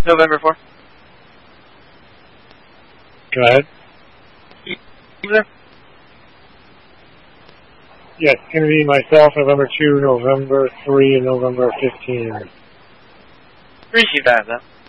November 4. Go ahead. There? Yeah, it's going to be myself, November 2, November 3, and November 15. Appreciate that, though.